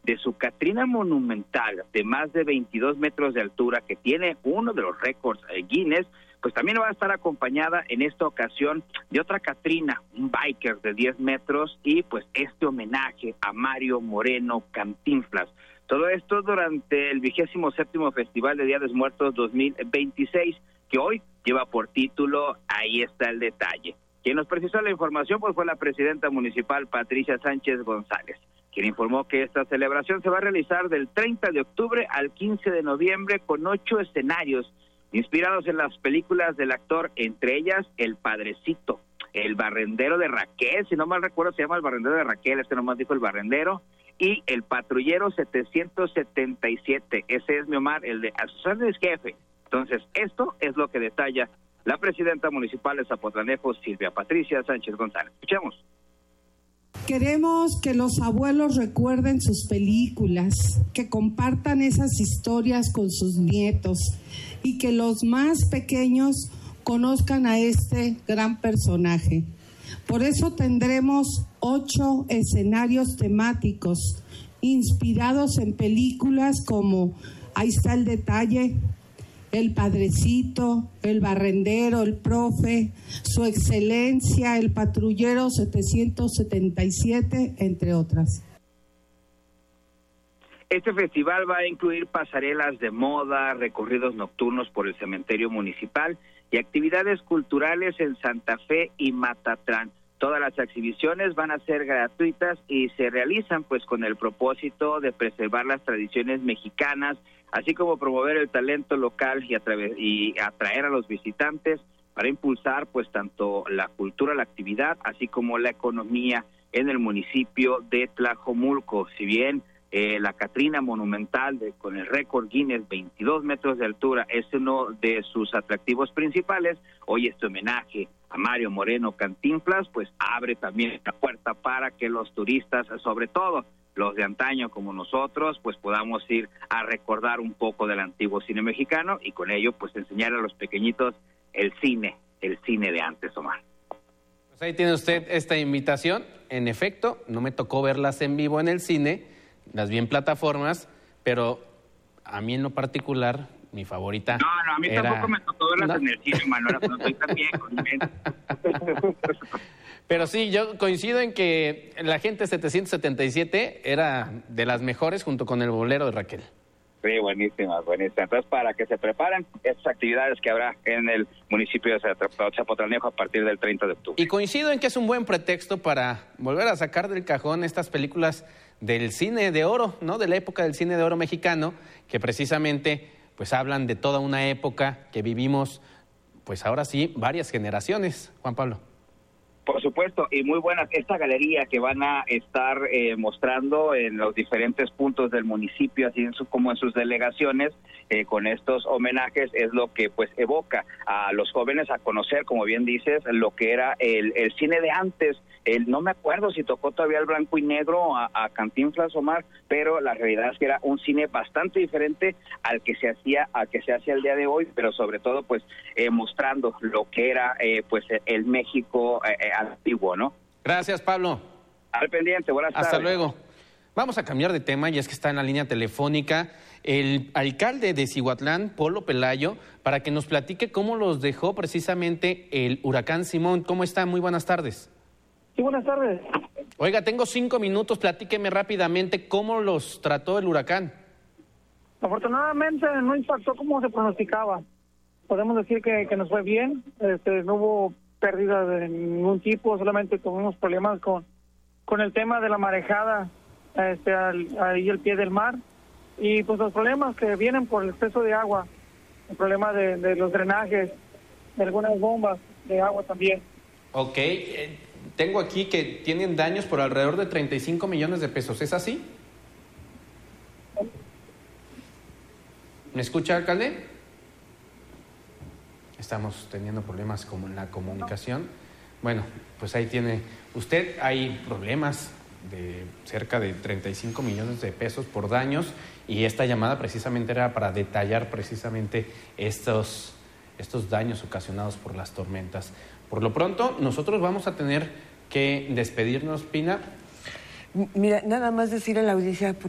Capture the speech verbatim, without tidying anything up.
de su Catrina monumental de más de veintidós metros de altura, que tiene uno de los récords eh, Guinness, pues también va a estar acompañada en esta ocasión de otra Catrina, un biker de diez metros, y pues este homenaje a Mario Moreno Cantinflas. Todo esto durante el vigésimo séptimo Festival de Día de Muertos dos mil veintiséis, que hoy lleva por título Ahí está el detalle. Quien nos precisó la información pues fue la presidenta municipal Patricia Sánchez González, quien informó que esta celebración se va a realizar del treinta de octubre al quince de noviembre con ocho escenarios inspirados en las películas del actor, entre ellas El Padrecito, El Barrendero de Raquel, si no mal recuerdo se llama El Barrendero de Raquel, este nomás dijo El Barrendero, y El Patrullero setecientos setenta y siete, ese es mi Omar, el de Azusanes Jefe. Entonces, esto es lo que detalla la presidenta municipal de Zapotlanejo, Silvia Patricia Sánchez González. Escuchemos. Queremos que los abuelos recuerden sus películas, que compartan esas historias con sus nietos y que los más pequeños conozcan a este gran personaje. Por eso tendremos ocho escenarios temáticos inspirados en películas como Ahí está el detalle, El Padrecito, El Barrendero, El Profe, Su Excelencia, El Patrullero setecientos setenta y siete, entre otras. Este festival va a incluir pasarelas de moda, recorridos nocturnos por el cementerio municipal y actividades culturales en Santa Fe y Matatlán. Todas las exhibiciones van a ser gratuitas y se realizan pues con el propósito de preservar las tradiciones mexicanas, así como promover el talento local y, atra- y atraer a los visitantes para impulsar pues tanto la cultura, la actividad, así como la economía en el municipio de Tlajomulco. Si bien eh, la Catrina monumental de, con el récord Guinness, veintidós metros de altura, es uno de sus atractivos principales, hoy este homenaje a Mario Moreno Cantinflas pues abre también la puerta para que los turistas, sobre todo los de antaño como nosotros, pues podamos ir a recordar un poco del antiguo cine mexicano y con ello pues enseñar a los pequeñitos el cine, el cine de antes, Omar. Pues ahí tiene usted esta invitación. En efecto, no me tocó verlas en vivo en el cine, las vi en plataformas, pero a mí en lo particular, mi favorita. No, no, a mí era... tampoco me tocó verlas ¿No? en el cine, Manuel, no estoy tan bien con mi mente. Pero sí, yo coincido en que la gente setecientos setenta y siete era de las mejores junto con el Bolero de Raquel. Sí, buenísima, buenísima. Entonces, para que se preparen estas actividades que habrá en el municipio de Zapotlanejo a partir del treinta de octubre. Y coincido en que es un buen pretexto para volver a sacar del cajón estas películas del cine de oro, ¿no? De la época del cine de oro mexicano, que precisamente pues hablan de toda una época que vivimos, pues ahora sí, varias generaciones, Juan Pablo. Por supuesto, y muy buenas. Esta galería que van a estar eh, mostrando en los diferentes puntos del municipio, así en su, como en sus delegaciones, eh, con estos homenajes, es lo que pues evoca a los jóvenes a conocer, como bien dices, lo que era el, el cine de antes. El, no me acuerdo si tocó todavía el blanco y negro a, a Cantinflas, Omar, pero la realidad es que era un cine bastante diferente al que se hacía, al que se hace el día de hoy, pero sobre todo pues eh, mostrando lo que era eh, pues el México eh, antiguo, ¿no? Gracias, Pablo. Al pendiente, buenas tardes. Hasta luego. Vamos a cambiar de tema, y es que está en la línea telefónica el alcalde de Cihuatlán, Polo Pelayo, para que nos platique cómo los dejó precisamente el huracán Simón. ¿Cómo está? Muy buenas tardes. Sí, buenas tardes. Oiga, tengo cinco minutos, platíqueme rápidamente cómo los trató el huracán. Afortunadamente no impactó como se pronosticaba. Podemos decir que, que nos fue bien, este, no hubo pérdida de ningún tipo, solamente tuvimos problemas con, con el tema de la marejada este, al, ahí al pie del mar, y pues los problemas que vienen por el exceso de agua, el problema de, de los drenajes, de algunas bombas de agua también. Ok, eh, tengo aquí que tienen daños por alrededor de treinta y cinco millones de pesos, ¿es así? ¿Me escucha, alcalde? Estamos teniendo problemas con la comunicación. Bueno, pues ahí tiene usted, hay problemas de cerca de treinta y cinco millones de pesos por daños, y esta llamada precisamente era para detallar precisamente estos, estos daños ocasionados por las tormentas. Por lo pronto, nosotros vamos a tener que despedirnos, Pina. Mira, nada más decir a la audiencia,